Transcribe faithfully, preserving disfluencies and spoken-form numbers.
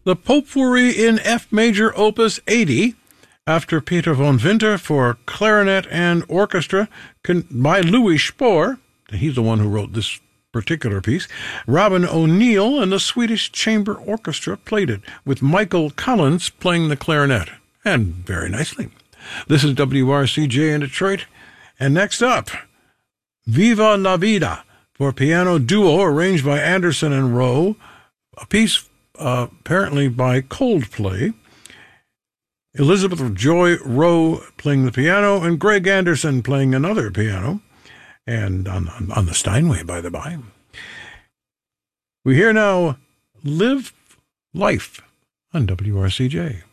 the Potpourri in F major opus eighty, after Peter von Winter for clarinet and orchestra by Louis Spohr. He's the one who wrote this particular piece. Robin O'Neill and the Swedish Chamber Orchestra played it, with Michael Collins playing the clarinet, and very nicely. This is W R C J in Detroit, and next up, Viva la Vida for piano duo arranged by Anderson and Rowe, a piece uh, apparently by Coldplay. Elizabeth Joy Rowe playing the piano, and Greg Anderson playing another piano, and on, on the Steinway, by the by. We hear now Live Life on W R C J.